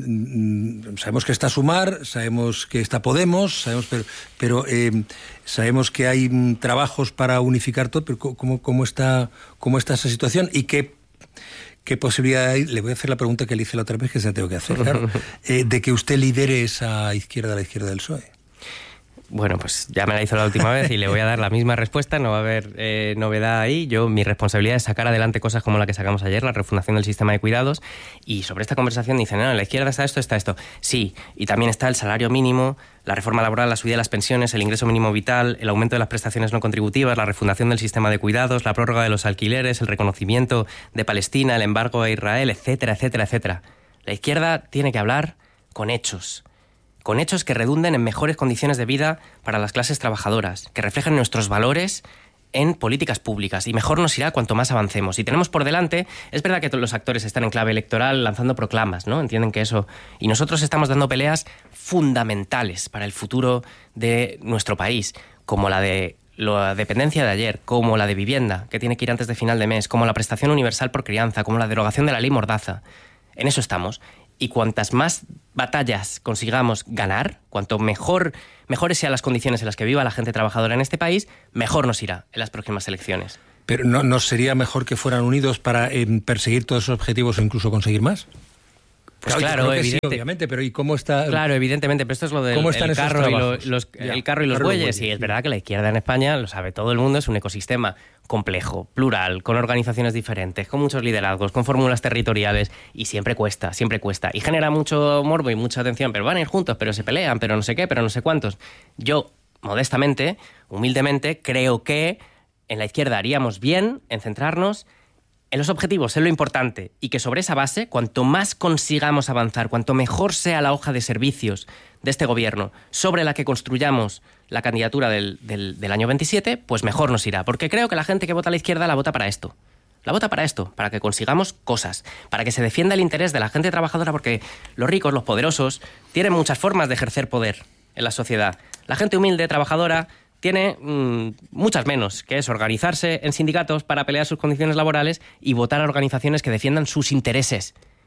Sabemos que está Sumar, sabemos que está Podemos, sabemos, pero, pero eh, sabemos que hay trabajos para unificar todo, pero ¿cómo, cómo, está, cómo está esa situación? ¿Y qué, qué posibilidad hay? Le voy a hacer la pregunta que le hice la otra vez, que se la tengo que hacer, claro, eh, de que usted lidere esa izquierda, la izquierda del P S O E. Bueno, pues ya me la hizo la última vez y le voy a dar la misma respuesta, no va a haber eh, novedad ahí. Yo, mi responsabilidad es sacar adelante cosas como la que sacamos ayer, la refundación del sistema de cuidados, y sobre esta conversación dicen, no, en la izquierda está esto, está esto. Sí, y también está el salario mínimo, la reforma laboral, la subida de las pensiones, el ingreso mínimo vital, el aumento de las prestaciones no contributivas, la refundación del sistema de cuidados, la prórroga de los alquileres, el reconocimiento de Palestina, el embargo a Israel, etcétera, etcétera, etcétera. La izquierda tiene que hablar con hechos. Con hechos que redunden en mejores condiciones de vida para las clases trabajadoras, que reflejen nuestros valores en políticas públicas, y mejor nos irá cuanto más avancemos. Y tenemos por delante, es verdad que todos los actores están en clave electoral lanzando proclamas, ¿no? Entienden que eso... Y nosotros estamos dando peleas fundamentales para el futuro de nuestro país, como la de la dependencia de ayer, como la de vivienda, que tiene que ir antes de final de mes, como la prestación universal por crianza, como la derogación de la ley Mordaza. En eso estamos. Y cuantas más batallas consigamos ganar, cuanto mejor, mejores sean las condiciones en las que viva la gente trabajadora en este país, mejor nos irá en las próximas elecciones. ¿Pero no, no sería mejor que fueran unidos para eh, perseguir todos esos objetivos o incluso conseguir más? Pues claro, claro evidente, sí, obviamente, pero ¿y cómo está? Claro, evidentemente, pero esto es lo del el carro, y lo, los, ya, el carro y los carro bueyes. Y sí, es verdad que la izquierda en España, lo sabe todo el mundo, es un ecosistema complejo, plural, con organizaciones diferentes, con muchos liderazgos, con fórmulas territoriales, y siempre cuesta, siempre cuesta. Y genera mucho morbo y mucha atención, pero van a ir juntos, pero se pelean, pero no sé qué, pero no sé cuántos. Yo, modestamente, humildemente, creo que en la izquierda haríamos bien en centrarnos en los objetivos, en lo importante, y que sobre esa base, cuanto más consigamos avanzar, cuanto mejor sea la hoja de servicios de este gobierno sobre la que construyamos la candidatura del, del, del año veintisiete, pues mejor nos irá. Porque creo que la gente que vota a la izquierda la vota para esto. La vota para esto, para que consigamos cosas, para que se defienda el interés de la gente trabajadora, porque los ricos, los poderosos, tienen muchas formas de ejercer poder en la sociedad. La gente humilde, trabajadora, tiene mmm, muchas menos, que es organizarse en sindicatos para pelear sus condiciones laborales y votar a organizaciones que defiendan sus intereses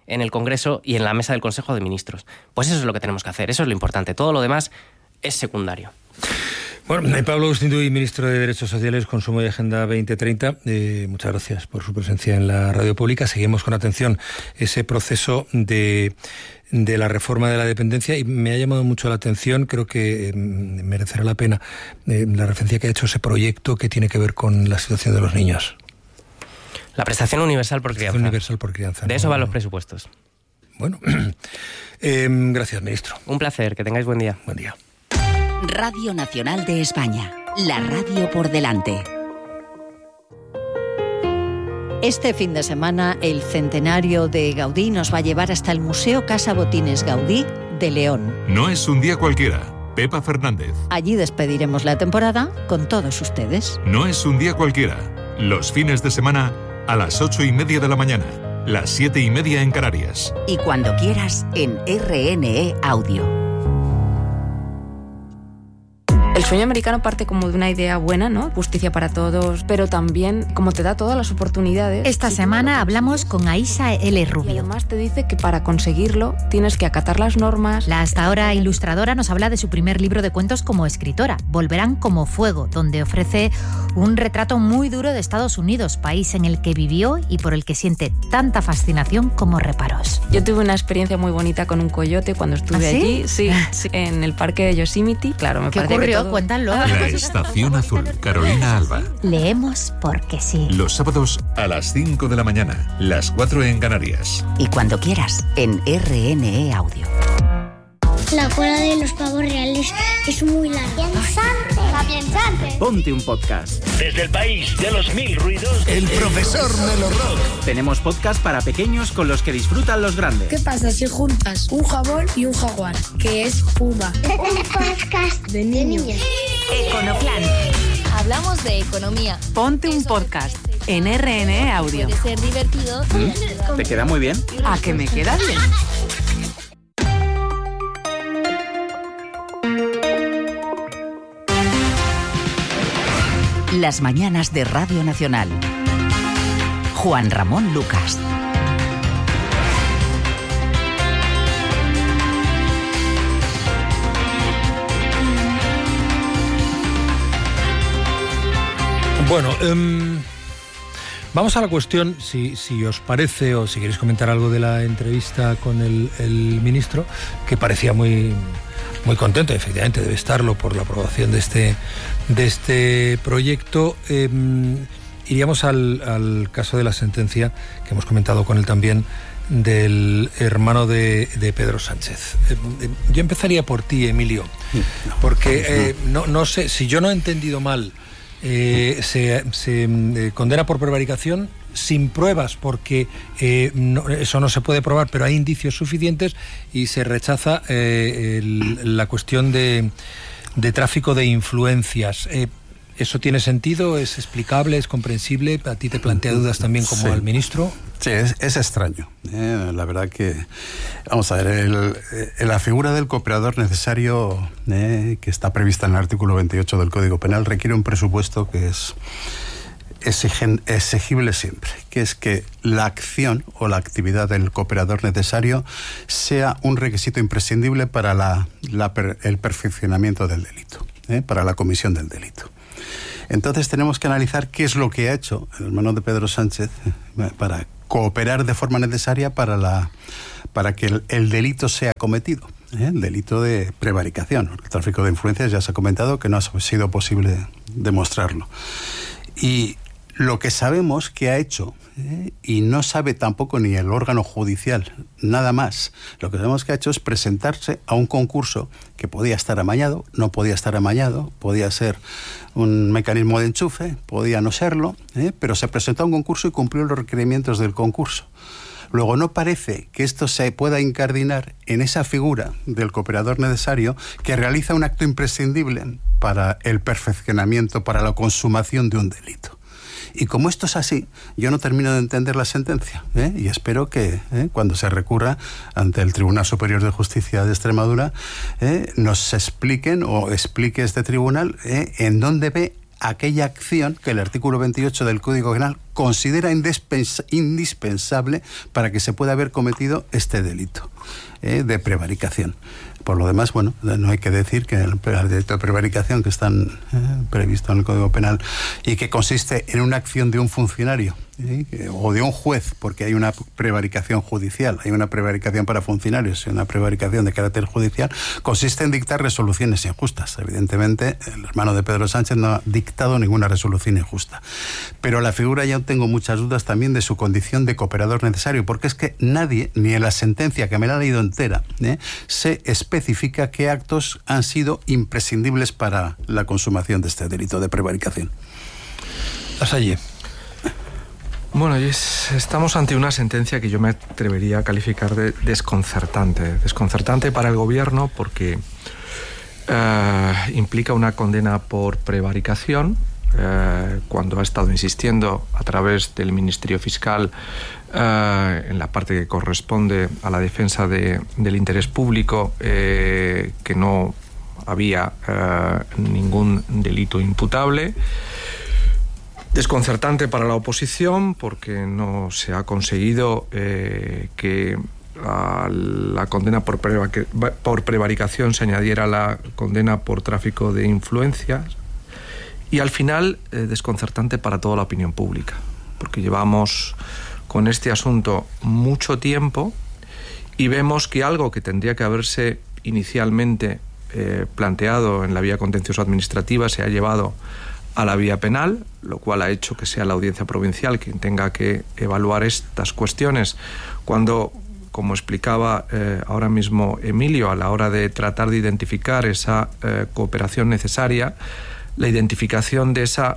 en el Congreso y en la mesa del Consejo de Ministros. Pues eso es lo que tenemos que hacer, eso es lo importante. Todo lo demás es secundario. Bueno, Pablo Agustín Duy, ministro de Derechos Sociales, Consumo y Agenda veinte treinta, eh, muchas gracias por su presencia en la radio pública. Seguimos con atención ese proceso de, de la reforma de la dependencia y me ha llamado mucho la atención, creo que eh, merecerá la pena eh, la referencia que ha hecho ese proyecto que tiene que ver con la situación de los niños. La prestación universal por crianza. Universal por crianza. De eso van los presupuestos. Bueno, eh, gracias, ministro. Un placer, que tengáis buen día. Buen día. Radio Nacional de España, la radio por delante. Este fin de semana, el centenario de Gaudí nos va a llevar hasta el Museo Casa Botines Gaudí de León. No es un día cualquiera. Pepa Fernández. Allí despediremos la temporada con todos ustedes. No es un día cualquiera. Los fines de semana a las ocho y media de la mañana, las siete y media en Canarias. Y cuando quieras en R N E Audio. El sueño americano parte como de una idea buena, ¿no? Justicia para todos, pero también como te da todas las oportunidades. Esta semana hablamos con Aisha L. Rubio. Y además te dice que para conseguirlo tienes que acatar las normas. La hasta ahora ilustradora nos habla de su primer libro de cuentos como escritora, Volverán como fuego, donde ofrece un retrato muy duro de Estados Unidos, país en el que vivió y por el que siente tanta fascinación como reparos. Yo tuve una experiencia muy bonita con un coyote cuando estuve ¿Ah, sí? allí, sí, sí, en el parque de Yosemite. Claro, me ¿Qué parece ocurrió? que todo... Cuéntalo. La Estación Azul, Carolina Alba. Leemos porque sí. Los sábados a las cinco de la mañana, las cuatro en Canarias. Y cuando quieras en R N E Audio. La cola de los pavos reales es muy larga. Piensante. Ponte un podcast. Desde el país de los mil ruidos, El profesor Melo Rock. Tenemos podcast para pequeños con los que disfrutan los grandes. ¿Qué pasa si juntas un jabón y un jaguar? Que es Puma. Un podcast de niños. Econoplan. Hablamos de economía. Ponte un podcast en R N E Audio. Puede ser divertido. ¿Mm? ¿Te queda muy bien? ¿A que me queda bien? Las mañanas de Radio Nacional. Juan Ramón Lucas. Bueno, um, vamos a la cuestión, si, si os parece o si queréis comentar algo de la entrevista con el, el ministro, que parecía muy... muy contento, efectivamente debe estarlo por la aprobación de este, de este proyecto. Eh, iríamos al, al caso de la sentencia que hemos comentado con él también del hermano de, de Pedro Sánchez. Eh, eh, yo empezaría por ti, Emilio, porque eh, no, no sé, si yo no he entendido mal, eh, se, se eh, condena por prevaricación sin pruebas, porque eh, no, eso no se puede probar, pero hay indicios suficientes y se rechaza eh, el, la cuestión de, de tráfico de influencias. Eh, ¿Eso tiene sentido? ¿Es explicable? ¿Es comprensible? ¿A ti te plantea dudas también como sí. al ministro? Sí, es, es extraño. Eh, la verdad que, vamos a ver, el, el, la figura del cooperador necesario eh, que está prevista en el artículo veintiocho del Código Penal requiere un presupuesto que es exigible siempre, que es que la acción o la actividad del cooperador necesario sea un requisito imprescindible para la, la, el perfeccionamiento del delito, ¿eh? para la comisión del delito. Entonces tenemos que analizar qué es lo que ha hecho el hermano de Pedro Sánchez eh, para cooperar de forma necesaria para, la, para que el, el delito sea cometido, ¿eh? el delito de prevaricación. El tráfico de influencias ya se ha comentado que no ha sido posible demostrarlo. Y lo que sabemos que ha hecho, ¿eh? y no sabe tampoco ni el órgano judicial, nada más, lo que sabemos que ha hecho es presentarse a un concurso que podía estar amañado, no podía estar amañado, podía ser un mecanismo de enchufe, podía no serlo, ¿eh? pero se presentó a un concurso y cumplió los requerimientos del concurso. Luego, no parece que esto se pueda incardinar en esa figura del cooperador necesario que realiza un acto imprescindible para el perfeccionamiento, para la consumación de un delito. Y como esto es así, yo no termino de entender la sentencia, ¿eh? y espero que ¿eh? cuando se recurra ante el Tribunal Superior de Justicia de Extremadura ¿eh? nos expliquen o explique este tribunal ¿eh? en dónde ve aquella acción que el artículo veintiocho del Código Penal considera indispens- indispensable para que se pueda haber cometido este delito eh, de prevaricación. Por lo demás, bueno, no hay que decir que el delito de prevaricación que están eh, previsto en el Código Penal y que consiste en una acción de un funcionario ¿eh? o de un juez, porque hay una prevaricación judicial, hay una prevaricación para funcionarios y una prevaricación de carácter judicial, consiste en dictar resoluciones injustas. Evidentemente, el hermano de Pedro Sánchez no ha dictado ninguna resolución injusta. Pero la figura, ya tengo muchas dudas también de su condición de cooperador necesario, porque es que nadie, ni en la sentencia, que me la ha leído entera, ¿eh? se especifica qué actos han sido imprescindibles para la consumación de este delito de prevaricación. Lasalle. Bueno, es, estamos ante una sentencia que yo me atrevería a calificar de desconcertante. Desconcertante para el gobierno porque eh, implica una condena por prevaricación, eh, cuando ha estado insistiendo a través del Ministerio Fiscal eh, en la parte que corresponde a la defensa de, del interés público, eh, que no había eh, ningún delito imputable. Desconcertante para la oposición porque no se ha conseguido eh, que a la condena por, prevaric- por prevaricación se añadiera la condena por tráfico de influencias. Y al final, eh, desconcertante para toda la opinión pública, porque llevamos con este asunto mucho tiempo y vemos que algo que tendría que haberse inicialmente eh, planteado en la vía contencioso administrativa se ha llevado a la vía penal, lo cual ha hecho que sea la Audiencia Provincial quien tenga que evaluar estas cuestiones, cuando, como explicaba eh, ahora mismo Emilio, a la hora de tratar de identificar esa eh, cooperación necesaria, la identificación de esa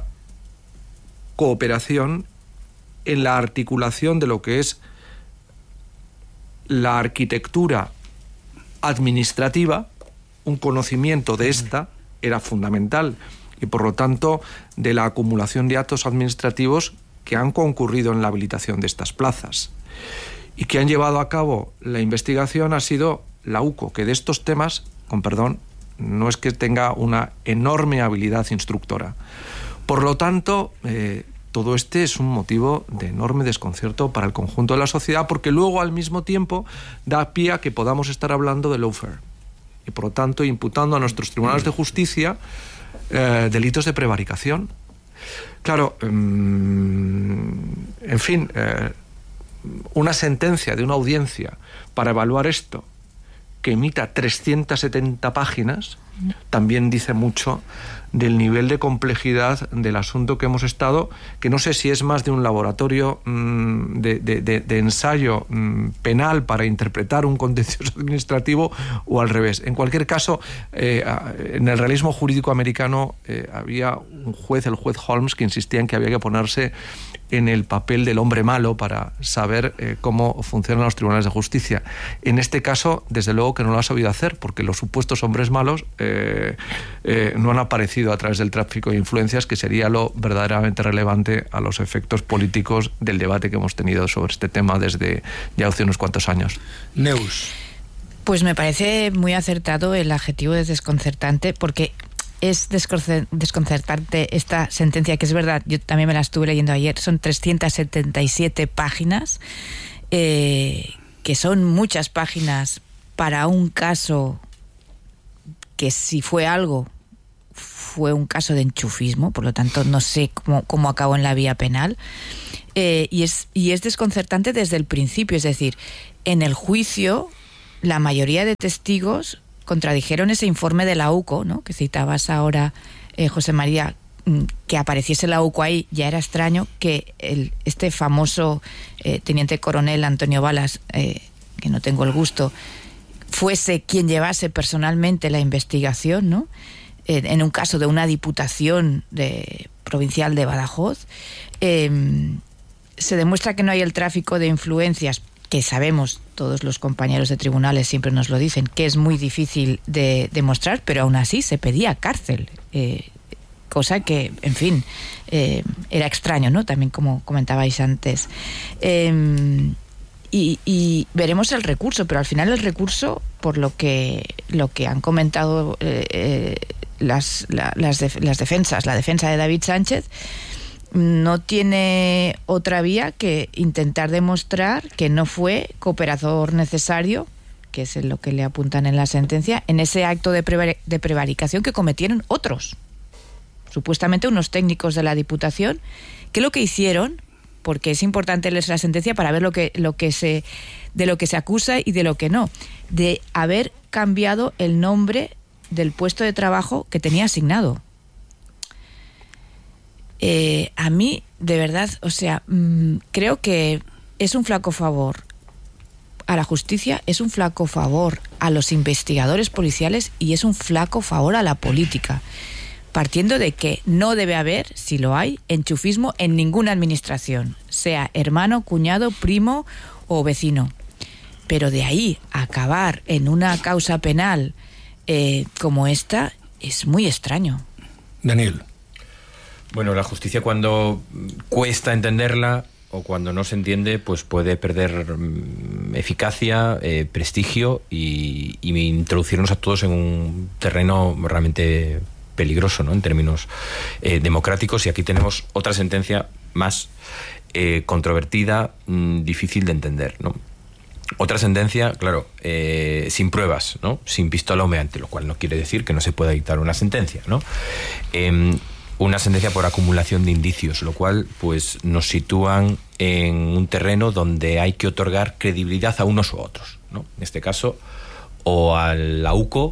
cooperación en la articulación de lo que es la arquitectura administrativa, un conocimiento de esta era fundamental, y por lo tanto de la acumulación de actos administrativos que han concurrido en la habilitación de estas plazas y que han llevado a cabo la investigación ha sido la U C O, que de estos temas, con perdón, no es que tenga una enorme habilidad instructora. Por lo tanto, eh, todo este es un motivo de enorme desconcierto para el conjunto de la sociedad, porque luego al mismo tiempo da pie a que podamos estar hablando de lawfare y por lo tanto imputando a nuestros tribunales de justicia Eh, delitos de prevaricación. Claro, eh, en fin, eh, una sentencia de una audiencia para evaluar esto, que emita trescientas setenta páginas, también dice mucho del nivel de complejidad del asunto que hemos estado, que no sé si es más de un laboratorio mmm, de, de, de, de ensayo mmm, penal para interpretar un contencioso administrativo o al revés. En cualquier caso, eh, en el realismo jurídico americano eh, había un juez, el juez Holmes, que insistía en que había que ponerse en el papel del hombre malo para saber eh, cómo funcionan los tribunales de justicia. En este caso, desde luego que no lo ha sabido hacer, porque los supuestos hombres malos eh, eh, no han aparecido a través del tráfico de influencias, que sería lo verdaderamente relevante a los efectos políticos del debate que hemos tenido sobre este tema desde ya hace unos cuantos años. Neus. Pues me parece muy acertado el adjetivo de desconcertante, porque es desconcertante esta sentencia, que es verdad, yo también me la estuve leyendo ayer, son trescientas setenta y siete páginas, eh, que son muchas páginas para un caso que, si fue algo, fue un caso de enchufismo, por lo tanto no sé cómo, cómo acabó en la vía penal, eh, y, es, y es desconcertante desde el principio, es decir, en el juicio la mayoría de testigos contradijeron ese informe de la U C O, ¿no?, que citabas ahora, eh, José María. Que apareciese la U C O ahí ya era extraño, que el, este famoso eh, teniente coronel Antonio Balas, eh, que no tengo el gusto, fuese quien llevase personalmente la investigación, ¿no?, eh, en un caso de una diputación de, provincial de Badajoz. Eh, se demuestra que no hay el tráfico de influencias, que sabemos, todos los compañeros de tribunales siempre nos lo dicen, que es muy difícil de demostrar, pero aún así se pedía cárcel, eh, cosa que, en fin, eh, era extraño, ¿no?, también como comentabais antes. Eh, y, y veremos el recurso, pero al final el recurso, por lo que, lo que han comentado eh, eh, las, la, las, def- las defensas, la defensa de David Sánchez, no tiene otra vía que intentar demostrar que no fue cooperador necesario, que es lo que le apuntan en la sentencia, en ese acto de, prevar- de prevaricación que cometieron otros, supuestamente unos técnicos de la Diputación, que lo que hicieron, porque es importante leer la sentencia para ver lo que, lo que se, de lo que se acusa y de lo que no, de haber cambiado el nombre del puesto de trabajo que tenía asignado. Eh, a mí, de verdad, o sea, mmm, creo que es un flaco favor a la justicia, es un flaco favor a los investigadores policiales y es un flaco favor a la política, partiendo de que no debe haber, si lo hay, enchufismo en ninguna administración, sea hermano, cuñado, primo o vecino. Pero de ahí a acabar en una causa penal eh, como esta es muy extraño. Daniel. Bueno, la justicia, cuando cuesta entenderla o cuando no se entiende, pues puede perder um, eficacia, eh, prestigio y, y introducirnos a todos en un terreno realmente peligroso, ¿no?, en términos eh, democráticos. Y aquí tenemos otra sentencia más eh, controvertida, mmm, difícil de entender, ¿no? Otra sentencia, claro, eh, sin pruebas, ¿no?, sin pistola humeante, lo cual no quiere decir que no se pueda dictar una sentencia, ¿no? Eh, una sentencia por acumulación de indicios, lo cual pues nos sitúan en un terreno donde hay que otorgar credibilidad a unos u otros, ¿no? En este caso, o al AUCO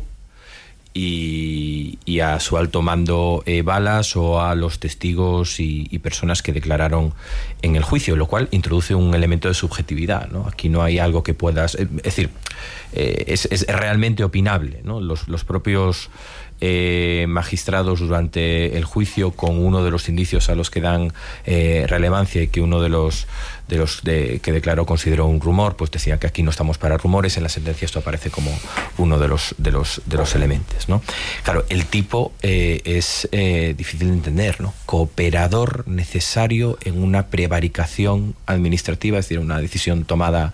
y, y a su alto mando eh, Balas, o a los testigos y, y personas que declararon en el juicio, lo cual introduce un elemento de subjetividad, ¿no? Aquí no hay algo que puedas... Es decir, eh, es, es realmente opinable, ¿no? Los, los propios... Eh, magistrados durante el juicio, con uno de los indicios a los que dan eh, relevancia y que uno de los de los de, que declaró consideró un rumor, pues decían que aquí no estamos para rumores. En la sentencia esto aparece como uno de los de los de los elementos, ¿no? Claro, el tipo eh, es eh, difícil de entender, ¿no? Cooperador necesario en una prevaricación administrativa, es decir, una decisión tomada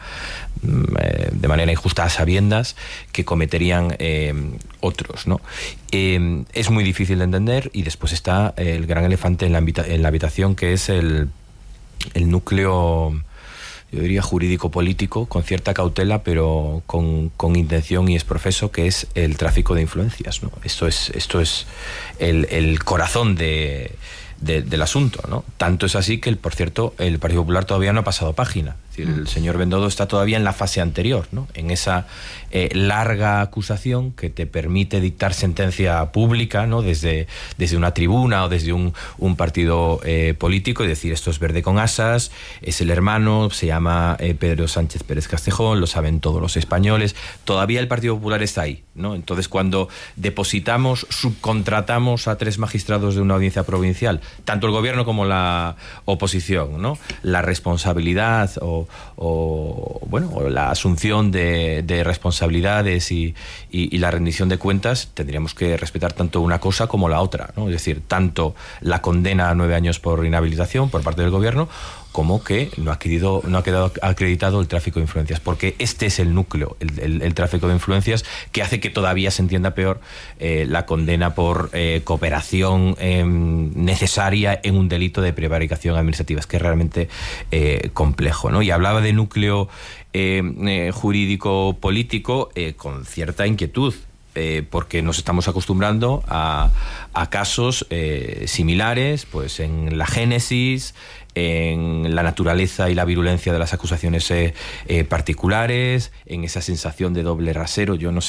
eh, de manera injusta a sabiendas que cometerían eh, otros, ¿no? Eh, es muy difícil de entender. Y después está el gran elefante en la, habita- en la habitación, que es el, el núcleo, yo diría, jurídico-político, con cierta cautela, pero con, con intención y esprofeso, que es el tráfico de influencias, ¿no? Esto es, esto es el, el corazón de, de, del asunto, ¿no? Tanto es así que, el, por cierto, el Partido Popular todavía no ha pasado página. Es decir, el señor Bendodo está todavía en la fase anterior, ¿no? En esa eh, larga acusación que te permite dictar sentencia pública, ¿no?, desde, desde una tribuna o desde un, un partido eh, político, y decir, esto es verde con asas, es el hermano, se llama eh, Pedro Sánchez Pérez Castejón, lo saben todos los españoles. Todavía el Partido Popular está ahí, ¿no? Entonces, cuando depositamos, subcontratamos a tres magistrados de una audiencia provincial, tanto el gobierno como la oposición, ¿no?, la responsabilidad o o bueno o la asunción de, de responsabilidades y, y, y la rendición de cuentas, tendríamos que respetar tanto una cosa como la otra, ¿no? Es decir, tanto la condena a nueve años por inhabilitación por parte del gobierno, como que no ha querido, no ha quedado acreditado el tráfico de influencias, porque este es el núcleo, el, el, el tráfico de influencias, que hace que todavía se entienda peor eh, la condena por eh, cooperación eh, necesaria en un delito de prevaricación administrativa. Es que es realmente eh, complejo, ¿no? Y hablaba de núcleo eh, eh, jurídico-político eh, con cierta inquietud. Eh, porque nos estamos acostumbrando a, a casos eh, similares, pues en la génesis, en la naturaleza y la virulencia de las acusaciones eh, eh, particulares, en esa sensación de doble rasero. Yo no sé